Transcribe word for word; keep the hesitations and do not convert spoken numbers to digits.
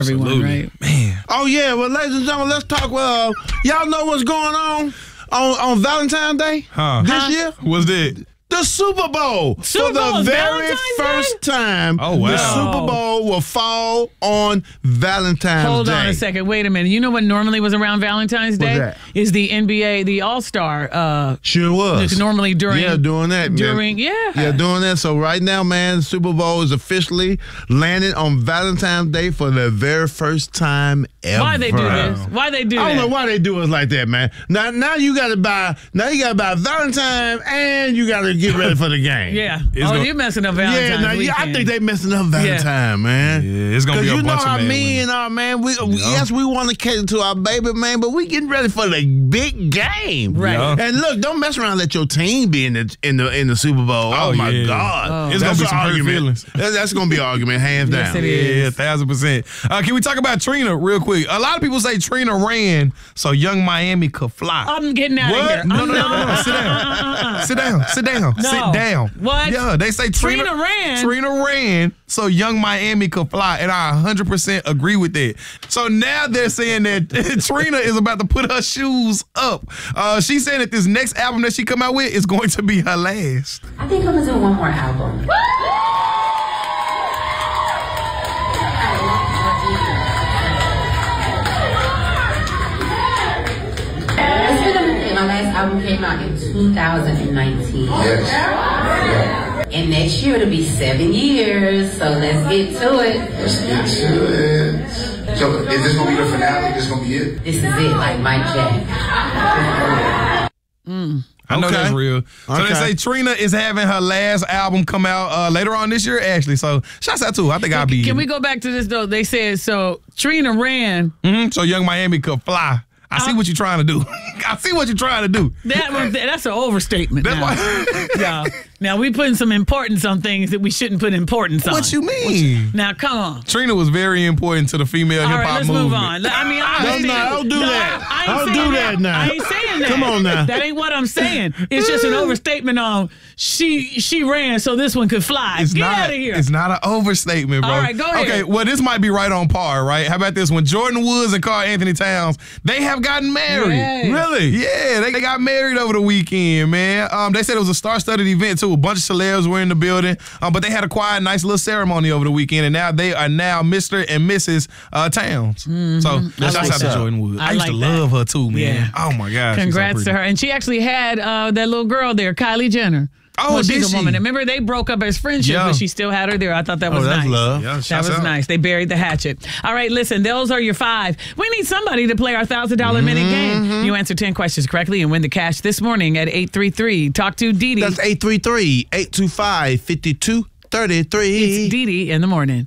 everyone, Absolutely. right? Man. Oh, yeah. Well, ladies and gentlemen, let's talk. Uh, y'all know what's going on on, on Valentine's Day Huh. this Huh? year? What's that? The Super Bowl. Super For the Bowl is very Valentine's first Day? time, Oh, wow. the Super Bowl will fall on Valentine's Hold Day. on a second. Wait a minute. You know what normally was around Valentine's What's Day? that? Is the N B A, the All-Star. Uh, Sure was. It's normally during- Yeah, doing that. during- yeah. yeah. Yeah, doing that. So right now, man, the Super Bowl is officially landed on Valentine's Day for the very first time ever. why they do this? Why they do I don't that? know why they do us like that, man. Now, now you got to buy. Now you got to buy Valentine, and you got to get ready for the game. Yeah. It's oh, gonna- you're messing up Valentine's Yeah, now, yeah, I weekend. think they messing up Valentine, man. Yeah, it's gonna be a you know bunch of how mad me women. and our man, we yes, we want to cater to our baby, man, but we getting ready for the big game, Right. Yeah. And look, don't mess around. And let your team be in the in the in the Super Bowl. Oh, Oh, my yeah. God, Oh. It's That's gonna be an some hurt argument. feelings. That's, that's gonna be an argument, hands Yes, down. it is. Yeah, thousand percent. Uh, can we talk about Trina real quick? A lot of people say Trina ran so young Miami could fly. I'm getting out What? of here. No, I'm no, no, no, no. not- Sit down. Sit down. Sit down. No. Sit down. What? Yeah, they say Trina, Trina ran? Trina ran so young Miami could fly, and I one hundred percent agree with that. So now they're saying that Trina is about to put her shoes up. Uh, she's saying that this next album that she come out with is going to be her last. I think I'm gonna do one more album. It's been a minute. My last album came out in two thousand nineteen. Yes. And next year it'll be seven years, so let's get to it. Let's get to it. So is this gonna be the finale? This gonna be it? This is it, like Mike Jack. I know Okay. that's real. So Okay. they say Trina is having her last album come out uh, later on this year, actually. So shouts out to her. I think I'll be. Can we go back to this, though? They said, so Trina ran. Mhm, so young Miami could fly. I see Uh, what you're trying to do. I see what you're trying to do. That was, that's an overstatement. That's now. why. Yeah. Now, we putting some importance on things that we shouldn't put importance on. What you mean? Now, come on. Trina was very important to the female All hip right, hop let's movement. move on. I mean, I Don't, understand. no, don't do No, that. I ain't Don't saying do that now. I ain't saying that. Come on now. That ain't what I'm saying. It's just an overstatement on she she ran so this one could fly. It's Get not. out of here. It's not an overstatement, bro. All right, go ahead. Okay, well, this might be right on par, right? How about this? When Jordan Woods and Karl Anthony Towns, they have gotten married. Yes. Really? Yeah, they, they got married over the weekend, man. Um, they said it was a star-studded event too. A bunch of celebs were in the building, um, but they had a quiet, nice little ceremony over the weekend, and now they are now Mister and Missus Uh, Towns. So I shouts like out to that. Jordan Woods. I, I used to like that. love her too, man. Yeah. Oh my gosh. she's so Congrats pretty. to her. And she actually had uh, that little girl there, Kylie Jenner. Oh, well, did she's she? a woman. And remember, they broke up as friendship, Yeah. but she still had her there. I thought that Oh, was that's nice. love. Yeah, That shouts was out. nice. They buried the hatchet. All right, listen, those are your five. We need somebody to play our one thousand dollars minute game. You answer ten questions correctly and win the cash this morning at eight three three. Talk to Dee Dee. That's eight three three, eight two five, five two three three. It's Dee Dee in the morning.